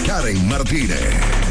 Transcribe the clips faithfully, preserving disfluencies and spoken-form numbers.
Karen Martínez.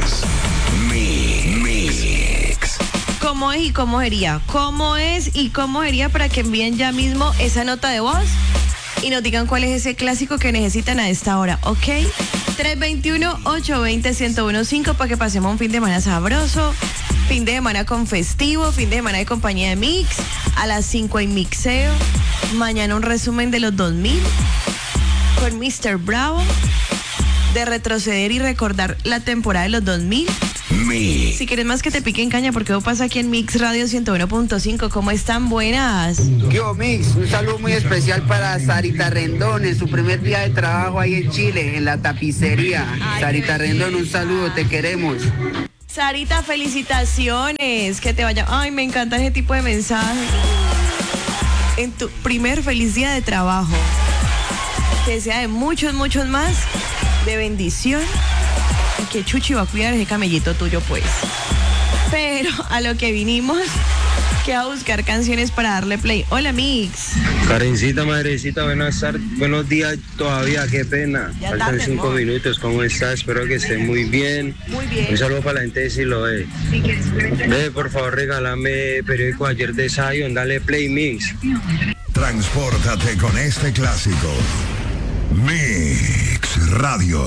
Mi Mix. ¿Cómo es y cómo sería? ¿Cómo es y cómo sería para que envíen ya mismo esa nota de voz y nos digan cuál es ese clásico que necesitan a esta hora, ¿ok? tres dos uno, ocho dos cero, uno cero uno cinco para que pasemos un fin de semana sabroso, fin de semana con festivo, fin de semana de compañía de Mix. A las cinco hay mixeo. Mañana un resumen de los dos mil con mister Bravo, de retroceder y recordar la temporada de los dos mil. Mix. Si quieres más que te piquen caña, porque vos pasa aquí en Mix Radio ciento uno punto cinco. ¿Cómo están? Buenas. Yo, Mix, un saludo muy especial para Sarita Rendón en su primer día de trabajo ahí en Chile, en la tapicería. Ay, Sarita qué Rendón, un belleza. saludo, te queremos. Sarita, felicitaciones. Que te vaya. Ay, me encanta ese tipo de mensajes. En tu primer feliz día de trabajo. Que sea de muchos, muchos más. De bendición. Y que Chuchi va a cuidar ese camellito tuyo, pues. Pero a lo que vinimos, que a buscar canciones para darle play. Hola, Mix. Karencita, madrecita, buenas tardes, buenos días todavía, qué pena. Ya Faltan tarde, cinco amor. minutos, ¿cómo estás? Espero que esté muy bien. Muy bien. Un saludo para la gente de Siloé. Ve, por favor, regálame periódico ayer de Zion, dale play Mix. Transpórtate con este clásico. Mix Radio.